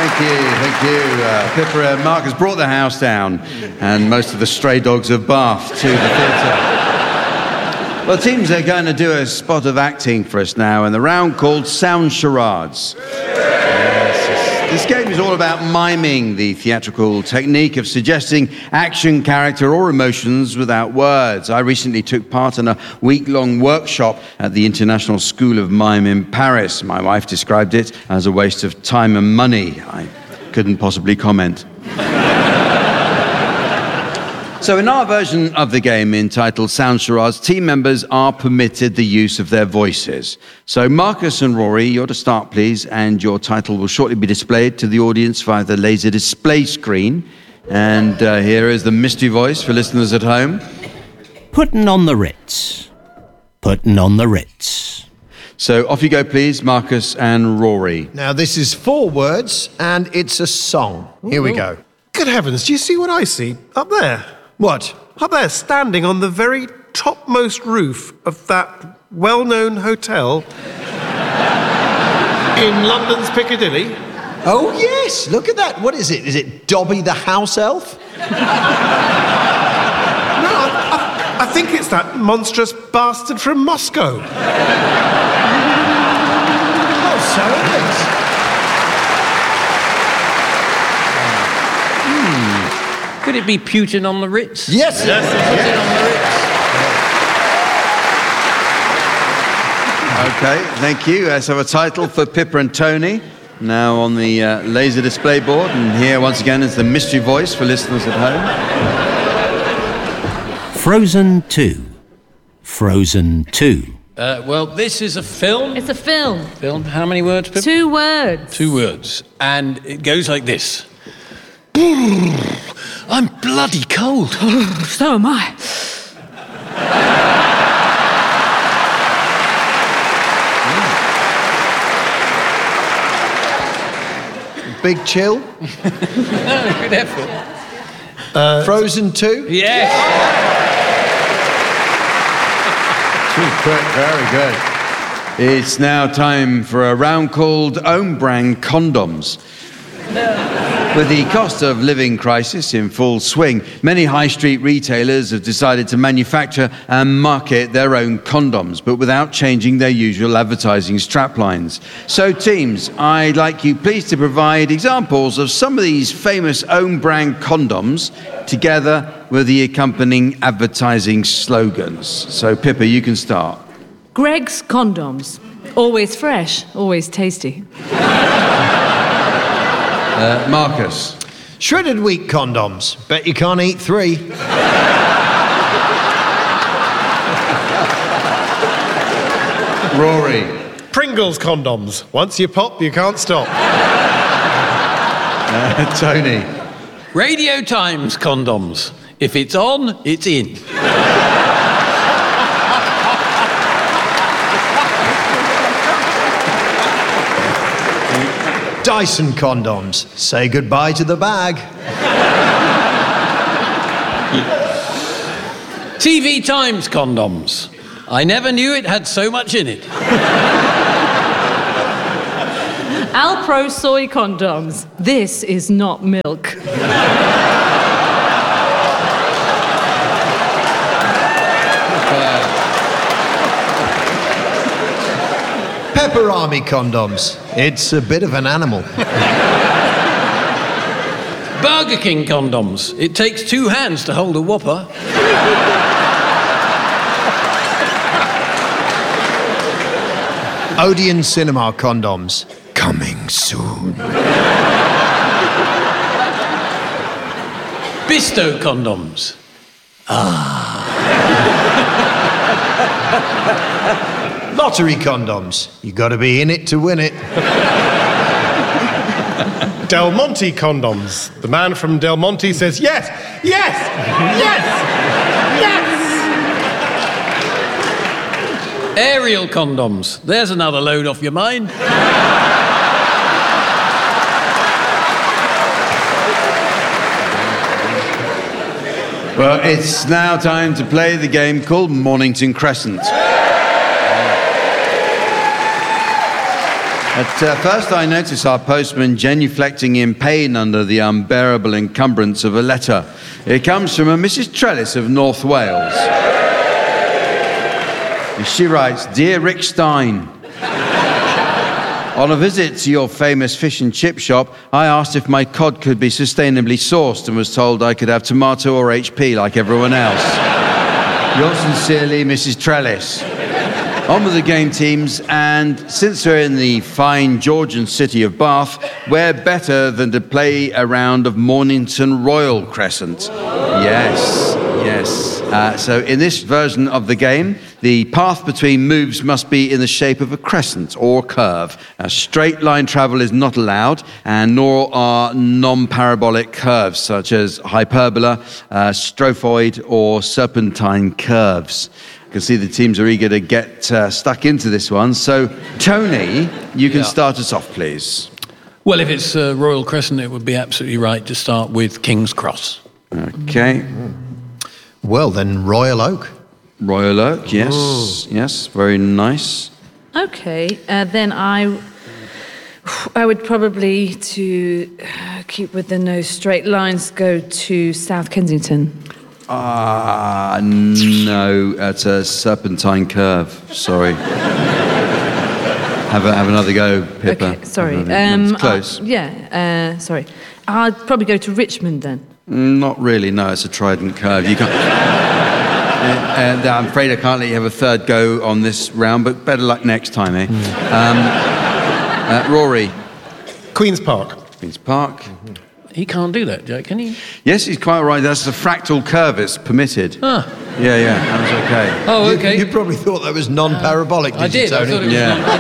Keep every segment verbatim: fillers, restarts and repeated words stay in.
thank you, thank you. Uh, Pippa and Marcus brought the house down, and most of the stray dogs of Bath to the theatre. Well, teams are going to do a spot of acting for us now in the round called Sound Charades. This game is all about miming, the theatrical technique of suggesting action, character or emotions without words. I recently took part in a week-long workshop at the International School of Mime in Paris. My wife described it as a waste of time and money. I couldn't possibly comment. So in our version of the game entitled Sound Charades, team members are permitted the use of their voices. So Marcus and Rory, you're to start, please, and your title will shortly be displayed to the audience via the laser display screen. And uh, here is the mystery voice for listeners at home. Putting on the Ritz. Putting on the Ritz. So off you go, please, Marcus and Rory. Now, this is four words, and it's a song. Here we go. Good heavens, do you see what I see up there? What? Up there, standing on the very topmost roof of that well-known hotel in London's Piccadilly. Oh, yes, look at that. What is it? Is it Dobby the house elf? No, I, I, I think it's that monstrous bastard from Moscow. Oh, so it is. Could it be Putin on the Ritz? Yes, yes, Putin on the Ritz. Okay, thank you. Let's have a title for Pippa and Tony. Now on the uh, laser display board. And here, once again, is the mystery voice for listeners at home. Frozen two. Frozen two. Uh, well, this is a film. It's a film. Film. How many words, Pippa? Two words. Two words. And it goes like this. I'm bloody cold. So am I. Big chill. Good effort. Uh, Frozen two. Yes. Too quick, very good. It's now time for a round called Own Brand Condoms. With the cost of living crisis in full swing, many high street retailers have decided to manufacture and market their own condoms, but without changing their usual advertising straplines. So teams, I'd like you please to provide examples of some of these famous own brand condoms together with the accompanying advertising slogans. So Pippa, you can start. Greg's condoms. Always fresh, always tasty. Uh, Marcus. Shredded wheat condoms. Bet you can't eat three. Rory. Pringles condoms. Once you pop, you can't stop. Uh, Tony. Radio Times condoms. If it's on, it's in. Dyson condoms. Say goodbye to the bag. T V Times condoms. I never knew it had so much in it. Alpro soy condoms. This is not milk. Pepperami condoms. It's a bit of an animal. Burger King condoms. It takes two hands to hold a Whopper. Odeon Cinema condoms. Coming soon. Bisto condoms. Lottery condoms. You gotta be in it to win it. Del Monte condoms. The man from Del Monte says, yes, yes, yes, yes! Aerial condoms. There's another load off your mind. Well, it's now time to play the game called Mornington Crescent. A At uh, first I notice our postman genuflecting in pain under the unbearable encumbrance of a letter. It comes from a Missus Trellis of North Wales. She writes, Dear Rick Stein, on a visit to your famous fish and chip shop, I asked if my cod could be sustainably sourced and was told I could have tomato or H P like everyone else. Yours sincerely, Missus Trellis. On with the game, teams, and since we're in the fine Georgian city of Bath, where better than to play a round of Mornington Royal Crescent? Yes, yes. Uh, so in this version of the game, the path between moves must be in the shape of a crescent or curve. A straight line travel is not allowed, and nor are non-parabolic curves such as hyperbola, uh, strophoid, or serpentine curves. You can see the teams are eager to get uh, stuck into this one. So, Tony, you can Yeah. start us off, please. Well, if it's uh, Royal Crescent, it would be absolutely right to start with King's Cross. Okay. Well, then Royal Oak. Royal Oak, yes. Yes, very nice. Okay, uh, then I, I would probably, to uh, keep with the no straight lines, go to South Kensington. Ah, no, it's a serpentine curve. Sorry. have, a, have another go, Pippa. Okay, sorry. Have another- Um, it's close. uh, yeah, uh, sorry. I'd probably go to Richmond then. Not really, no, it's a trident curve. You can't... Uh, and I'm afraid I can't let you have a third go on this round, but better luck next time, eh? Um, uh, Rory. Queen's Park. Queen's Park. He can't do that, Jack, can he? Yes, he's quite right. That's a fractal curve. It's permitted. Ah. Yeah, yeah, that was okay. Oh, You- okay. You, probably thought that was non-parabolic, did I you, did. I Tony? thought it was. Yeah. I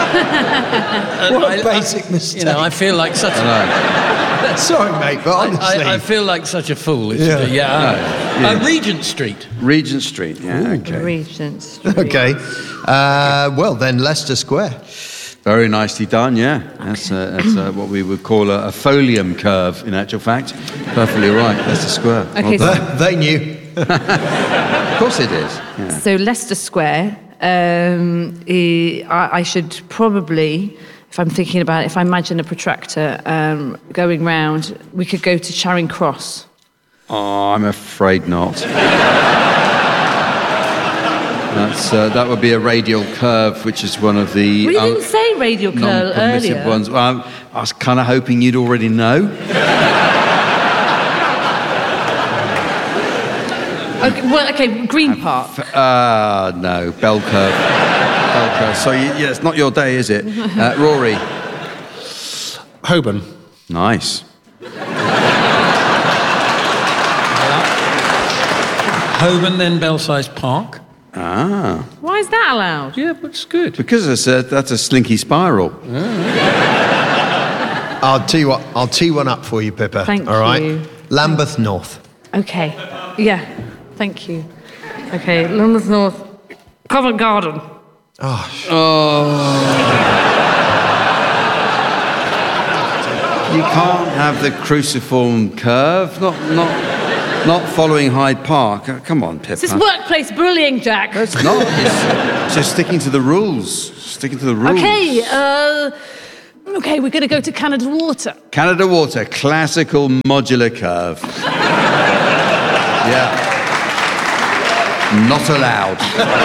did. And What a I- basic I, mistake. You know, I feel like such. No. Sorry, mate, but I, honestly... I, I feel like such a fool. It's Yeah. yeah. No. Uh, Yeah. Regent Street. Regent Street, yeah, okay. Regent Street. Okay. Uh, well, then Leicester Square. Very nicely done, yeah. That's, uh, that's uh, what we would call a, a folium curve, in actual fact. Perfectly right. That's the square. Okay, Well so- done. They knew. Of course it is. Yeah. So Leicester Square, um, eh, I, I should probably, if I'm thinking about it, if I imagine a protractor um, going round, we could go to Charing Cross. Oh, I'm afraid not. That's, uh, that would be a radial curve, which is one of the We um, didn't say radial curl non-permissive earlier. ones. Well, I was kind of hoping you'd already know. Okay, well, okay, Green Park. Uh, no, bell curve. Bell curve. So, you, yeah, it's not your day, is it? Uh, Rory. Holborn. Nice. Holborn, then Belsize Park. Ah. Why is that allowed? Yeah, but it's good. Because I said that's a slinky spiral. I'll tell you what, I'll tee one up for you, Pippa. Thank all right? you. Lambeth North. Okay, yeah, thank you. Okay, London's North, Covent Garden. You can't have the cruciform curve. Not, not, not following Hyde Park. Uh, come on, Pippa. This is workplace bullying, Jack. It's not. It's just sticking to the rules. Sticking to the rules. Okay, uh, okay, we're going to go to Canada Water. Canada Water, classical modular curve. Yeah. Not allowed.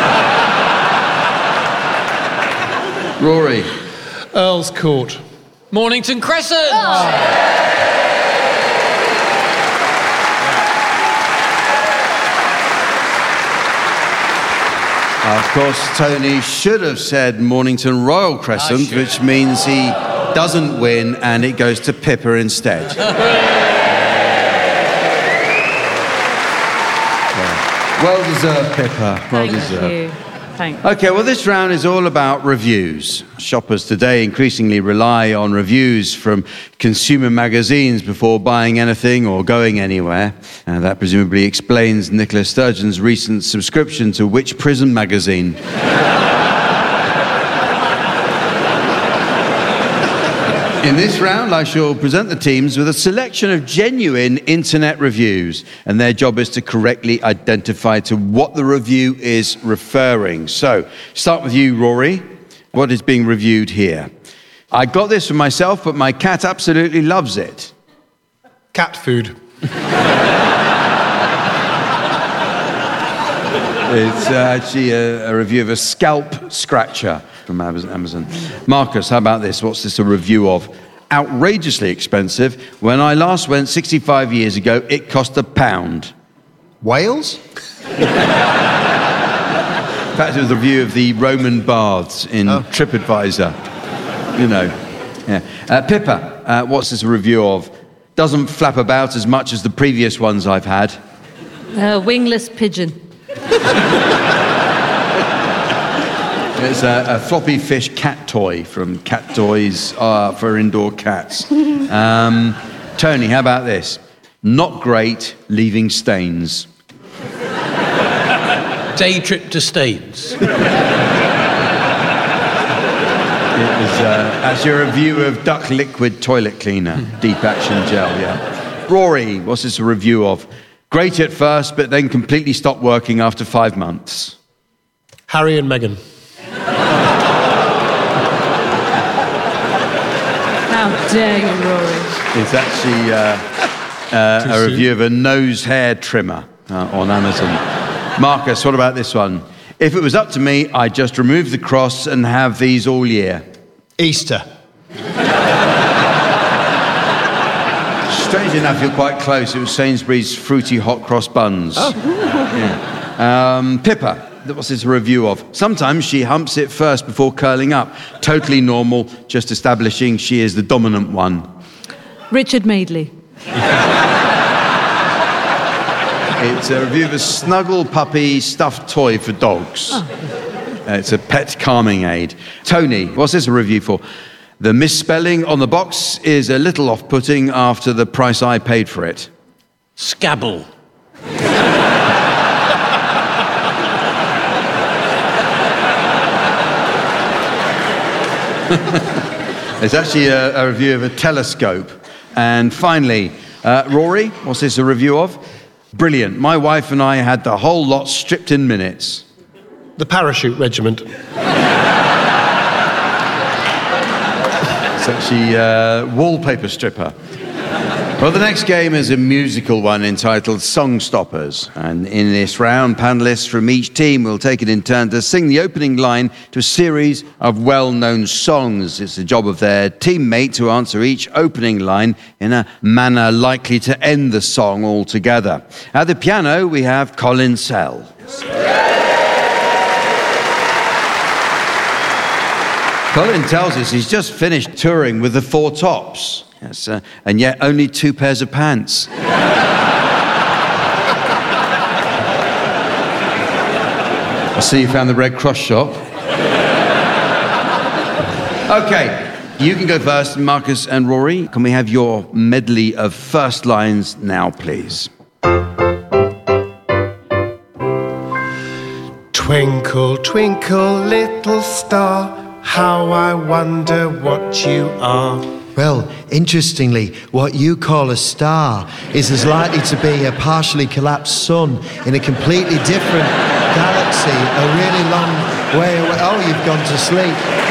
Rory. Earl's Court. Mornington Crescent. Of course, Tony should have said Mornington Royal Crescent, should. which means he doesn't win and it goes to Pippa instead. Yeah. Well deserved, Pippa. Well Thank deserved. you. Thanks. Okay, well, this round is all about reviews. Shoppers today increasingly rely on reviews from consumer magazines before buying anything or going anywhere. And that presumably explains Nicola Sturgeon's recent subscription to Which Prison magazine? In this round, I shall present the teams with a selection of genuine internet reviews, and their job is to correctly identify to what the review is referring. So, start with you, Rory. What is being reviewed here? I got this for myself, but my cat absolutely loves it. Cat food. It's uh, actually a, a review of a scalp scratcher from Amazon. Marcus, how about this? What's this a review of? Outrageously expensive. When I last went sixty-five years ago, it cost a pound. Wales? In fact, it was a review of the Roman baths in oh. TripAdvisor. You know. Yeah. Uh, Pippa, uh, what's this a review of? Doesn't flap about as much as the previous ones I've had. Uh, wingless pigeon. It's a, a floppy fish cat toy from Cat Toys uh, for indoor cats. Um, Tony, how about this? Not great, leaving stains. Day trip to Staines. It was uh, actually a review of Duck Liquid Toilet Cleaner, Deep Action Gel, yeah. Rory, what's this a review of? Great at first, but then completely stopped working after five months. Harry and Meghan. How dare you, Rory? It's actually uh, uh, a review of a nose hair trimmer uh, on Amazon. Marcus, what about this one? If it was up to me, I'd just remove the cross and have these all year. Easter. Strange enough, you're quite close. It was Sainsbury's fruity hot cross buns. Oh. Yeah. Um, Pippa, what's this a review of? Sometimes she humps it first before curling up. Totally normal, just establishing she is the dominant one. Richard Madeley. It's a review of a snuggle puppy stuffed toy for dogs. Oh. Uh, it's a pet calming aid. Tony, what's this a review for? The misspelling on the box is a little off-putting after the price I paid for it. Scabble. It's actually a, a review of a telescope. And finally, uh, Rory, what's this a review of? Brilliant. My wife and I had the whole lot stripped in minutes. The Parachute Regiment. It's actually a wallpaper stripper. Well, the next game is a musical one entitled Song Stoppers. And in this round, panellists from each team will take it in turn to sing the opening line to a series of well-known songs. It's the job of their teammate to answer each opening line in a manner likely to end the song altogether. At the piano, we have Colin Sell. Colin tells us he's just finished touring with the Four Tops. Yes, uh, and yet only two pairs of pants. I see you found the Red Cross shop. Okay, you can go first, Marcus and Rory. Can we have your medley of first lines now, please? Twinkle, twinkle, little star, how I wonder what you are. Well, interestingly, what you call a star is as likely to be a partially collapsed sun in a completely different galaxy, a really long way away. Oh, you've gone to sleep.